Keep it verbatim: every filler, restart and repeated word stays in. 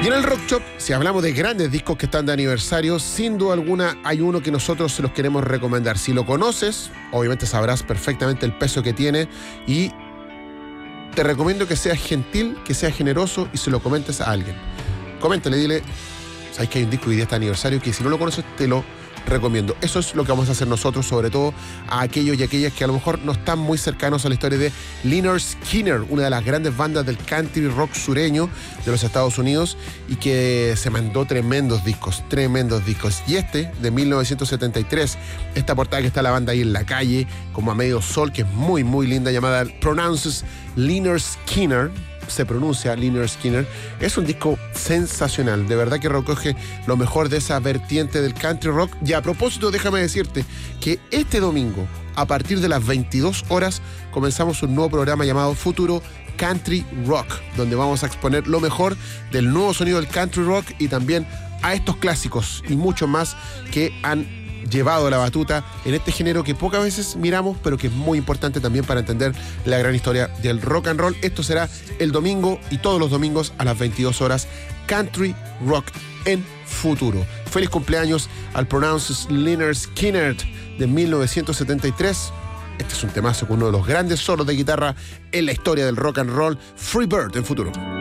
Y en el Rock Shop, si hablamos de grandes discos que están de aniversario, sin duda alguna hay uno que nosotros se los queremos recomendar. Si lo conoces, obviamente sabrás perfectamente el peso que tiene y te recomiendo que seas gentil, que seas generoso y se lo comentes a alguien. Coméntale, dile, sabes que hay un disco que hoy día está de aniversario que si no lo conoces te lo recomiendo. Eso es lo que vamos a hacer nosotros, sobre todo a aquellos y aquellas que a lo mejor no están muy cercanos a la historia de Lynyrd Skynyrd, una de las grandes bandas del country rock sureño de los Estados Unidos y que se mandó tremendos discos, tremendos discos. Y este, de mil novecientos setenta y tres, esta portada que está la banda ahí en la calle, como a medio sol, que es muy, muy linda, llamada Pronounces Lynyrd Skynyrd, se pronuncia Lynyrd Skynyrd, es un disco sensacional, de verdad que recoge lo mejor de esa vertiente del country rock. Y a propósito, déjame decirte que este domingo, a partir de las veintidós horas, comenzamos un nuevo programa llamado Futuro Country Rock, donde vamos a exponer lo mejor del nuevo sonido del country rock y también a estos clásicos y mucho más que han llevado la batuta en este género que pocas veces miramos, pero que es muy importante también para entender la gran historia del rock and roll. Esto será el domingo y todos los domingos a las veintidós horas, Country Rock en Futuro. Feliz cumpleaños al Pronounces Lynyrd Skynyrd de mil novecientos setenta y tres. Este es un temazo con uno de los grandes solos de guitarra en la historia del rock and roll, Free Bird en Futuro.